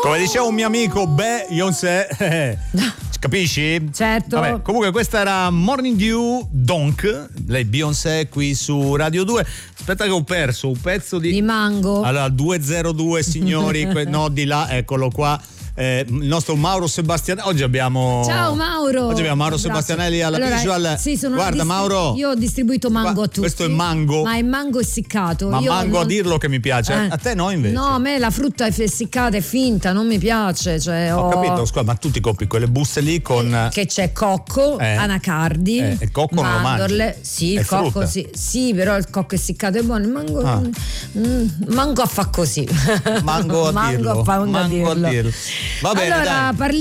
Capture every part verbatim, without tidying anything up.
Come diceva un mio amico, beh, Beyoncé, capisci? Certo. Vabbè, comunque questa era Morning Dew, Donc, lei Beyoncé qui su Radio due. Aspetta che ho perso un pezzo di... Di Mango. Allora, due zero due signori, que... no di là, eccolo qua. Eh, il nostro Mauro Sebastianelli. Oggi abbiamo Ciao Mauro. Oggi abbiamo Mauro Grazie. Sebastianelli alla allora, visual. Sì, sono Guarda distri- Mauro, io ho distribuito mango Qua, a tutti. questo è mango. Ma è mango essiccato. Ma io mango non... a dirlo che mi piace. Eh. A te no invece. No, a me la frutta è essiccata, è finta, non mi piace. Cioè, Ho ho... capito, scusa, ma tu ti compri quelle buste lì con... Che c'è cocco, Eh. anacardi, Eh, il cocco non lo mandorle. mangi. Sì, È il cocco frutta. sì. Sì, però il cocco essiccato è buono. Il mango, Ah. mm, mango a fa così. Mango a mango dirlo. a fa mango a Mango a dirlo. dirlo. Va bene, allora, dai. parliamo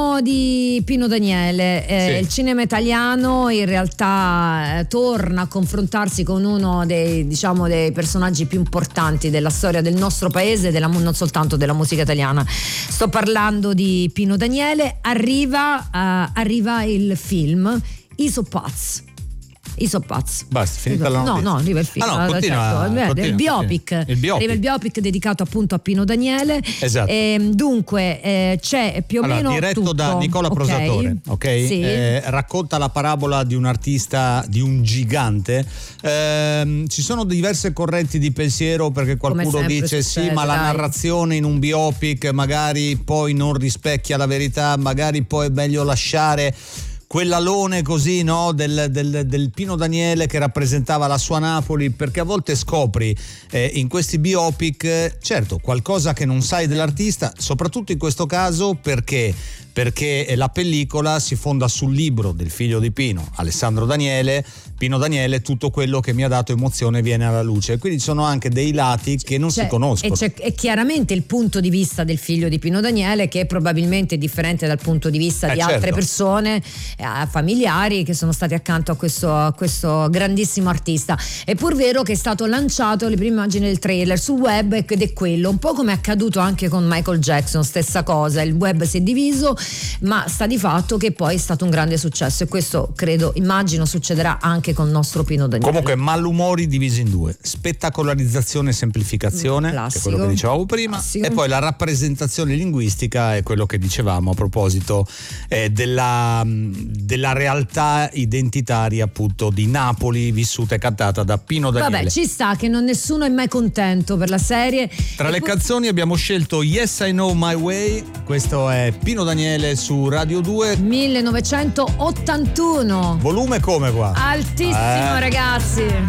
di Pino Daniele. Eh, Sì. Il cinema italiano in realtà eh, torna a confrontarsi con uno dei, diciamo, dei personaggi più importanti della storia del nostro paese, della, non soltanto della musica italiana. Sto parlando di Pino Daniele. Arriva, eh, arriva il film I So Paz. I So Paz. Basta, finita la No, notizia. no, arriva il film. Ah, no, continua, certo, continua, il biopic. continua. Il biopic. Arriva il biopic dedicato appunto a Pino Daniele. Esatto. E, dunque eh, c'è più o Allora, meno diretto tutto. da Nicola Ok. Prosatore, ok? Sì. Eh, racconta la parabola di un artista, di un gigante. Ehm, ci sono diverse correnti di pensiero, perché qualcuno sempre dice succede, sì, ma la dai. narrazione in un biopic magari poi non rispecchia la verità, magari poi è meglio lasciare quell'alone così, no, del, del, del Pino Daniele che rappresentava la sua Napoli, perché a volte scopri eh, in questi biopic, certo, qualcosa che non sai dell'artista, soprattutto in questo caso perché perché la pellicola si fonda sul libro del figlio di Pino, Alessandro Daniele. Pino Daniele, tutto quello che mi ha dato emozione viene alla luce, quindi ci sono anche dei lati che non C'è- si conoscono. E c'è è chiaramente il punto di vista del figlio di Pino Daniele, che è probabilmente differente dal punto di vista Eh, di certo. altre persone, eh, familiari che sono stati accanto a questo, a questo grandissimo artista. È pur vero che è stato lanciato le prime immagini del trailer sul web, ed è quello, un po' come è accaduto anche con Michael Jackson, stessa cosa, il web si è diviso, ma sta di fatto che poi è stato un grande successo, e questo credo, immagino, succederà anche con il nostro Pino Daniele. Comunque, malumori divisi in due: spettacolarizzazione e semplificazione, che è Classico. quello che dicevamo prima, Classico. e poi la rappresentazione linguistica è quello che dicevamo a proposito eh, della, della realtà identitaria appunto di Napoli, vissuta e cantata da Pino Daniele. Vabbè, ci sta che non nessuno è mai contento per la serie. Tra E le poi- canzoni abbiamo scelto Yes I Know My Way, questo è Pino Daniele su Radio due. millenovecentottantuno. Volume come qua? Altissimo, Eh. ragazzi.